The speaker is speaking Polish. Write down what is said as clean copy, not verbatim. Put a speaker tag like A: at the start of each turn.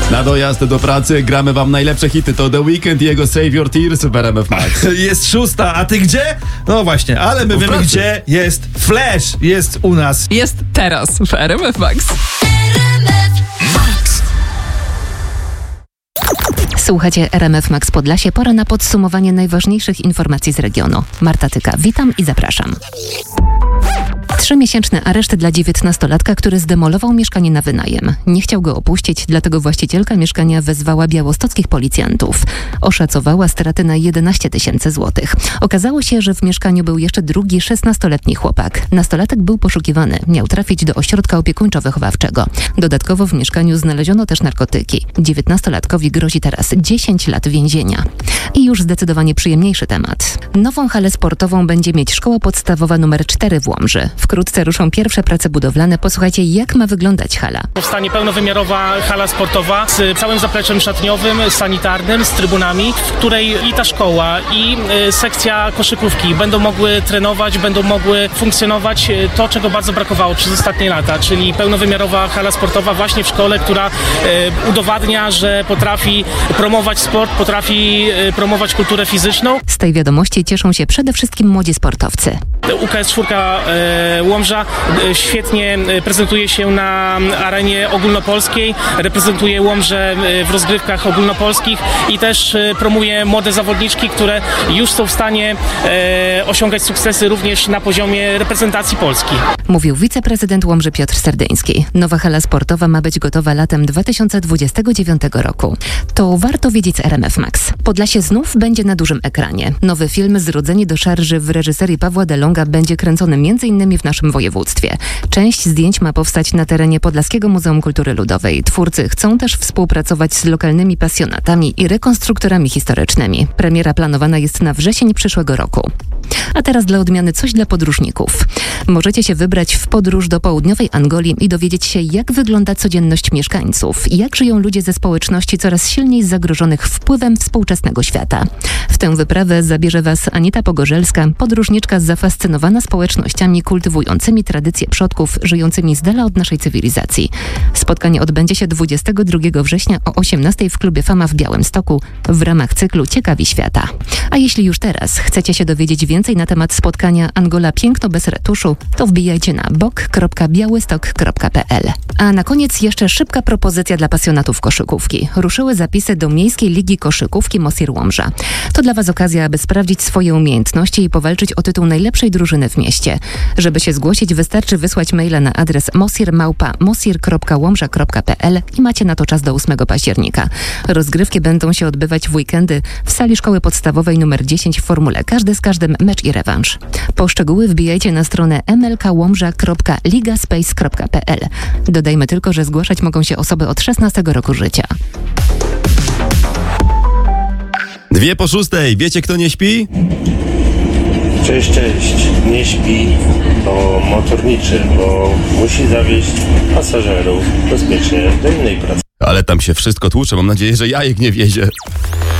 A: Na dojazd do pracy gramy wam najlepsze hity. To The Weeknd i jego Save Your Tears w RMF Max.
B: Jest 6, a ty gdzie? No właśnie, ale my wiemy gdzie jest Flash. Jest u nas.
C: Jest teraz w RMF Max.
D: Słuchacie RMF Max Podlasie. Pora na podsumowanie najważniejszych informacji z regionu. Marta Tyka, witam i zapraszam. 3-miesięczny areszt dla 19-latka, który zdemolował mieszkanie na wynajem. Nie chciał go opuścić, dlatego właścicielka mieszkania wezwała białostockich policjantów. Oszacowała straty na 11 000 złotych. Okazało się, że w mieszkaniu był jeszcze drugi 16-letni chłopak. Nastolatek był poszukiwany. Miał trafić do ośrodka opiekuńczo-wychowawczego. Dodatkowo w mieszkaniu znaleziono też narkotyki. 19-latkowi grozi teraz 10 lat więzienia. I już zdecydowanie przyjemniejszy temat. Nową halę sportową będzie mieć szkoła podstawowa nr 4 w Łomży. Wkrótce ruszą pierwsze prace budowlane. Posłuchajcie, jak ma wyglądać hala.
E: Powstanie pełnowymiarowa hala sportowa z całym zapleczem szatniowym, sanitarnym, z trybunami, w której i ta szkoła, i sekcja koszykówki będą mogły trenować, będą mogły funkcjonować to, czego bardzo brakowało przez ostatnie lata, czyli pełnowymiarowa hala sportowa właśnie w szkole, która udowadnia, że potrafi promować sport, potrafi promować kulturę fizyczną.
D: Z tej wiadomości cieszą się przede wszystkim młodzi sportowcy.
E: UKS 4 Łomża świetnie prezentuje się na arenie ogólnopolskiej, reprezentuje Łomżę w rozgrywkach ogólnopolskich i też promuje młode zawodniczki, które już są w stanie osiągać sukcesy również na poziomie reprezentacji Polski.
D: Mówił wiceprezydent Łomży Piotr Serdyński. Nowa hala sportowa ma być gotowa latem 2029 roku. To warto wiedzieć z RMF Max. Podlasie znów będzie na dużym ekranie. Nowy film Zrodzeni do szarży w reżyserii Pawła Delonga będzie kręcony m.in. w naszym województwie. Część zdjęć ma powstać na terenie Podlaskiego Muzeum Kultury Ludowej. Twórcy chcą też współpracować z lokalnymi pasjonatami i rekonstruktorami historycznymi. Premiera planowana jest na wrzesień przyszłego roku. A teraz dla odmiany coś dla podróżników. Możecie się wybrać w podróż do południowej Angolii i dowiedzieć się, jak wygląda codzienność mieszkańców, jak żyją ludzie ze społeczności coraz silniej zagrożonych wpływem współczesnego świata. W tę wyprawę zabierze Was Anita Pogorzelska, podróżniczka zafascynowana społecznościami kultywującymi tradycje przodków, żyjącymi z dala od naszej cywilizacji. Spotkanie odbędzie się 22 września o 18:00 w klubie Fama w Białymstoku w ramach cyklu Ciekawi Świata. A jeśli już teraz chcecie się dowiedzieć więcej na temat spotkania Angola Piękno bez retuszu, to wbijajcie na bok.białystok.pl. A na koniec jeszcze szybka propozycja dla pasjonatów koszykówki. Ruszyły zapisy do Miejskiej Ligi Koszykówki Mosir Łomża. To dla Was okazja, aby sprawdzić swoje umiejętności i powalczyć o tytuł najlepszej drużyny w mieście. Żeby się zgłosić, wystarczy wysłać maila na adres mosir@mosir.łomża.pl i macie na to czas do 8 października. Rozgrywki będą się odbywać w weekendy w sali szkoły podstawowej nr 10 w formule każdy z każdym mecz i rewanż. Po szczegóły wbijajcie na stronę mlkłomża.ligaspace.pl. Dodajmy tylko, że zgłaszać mogą się osoby od 16 roku życia.
A: 5:02. Wiecie, kto nie śpi?
F: Cześć, nie śpi, to motorniczy, bo musi zawieźć pasażerów bezpiecznie do innej pracy.
A: Ale tam się wszystko tłucze. Mam nadzieję, że jajek nie wiezie.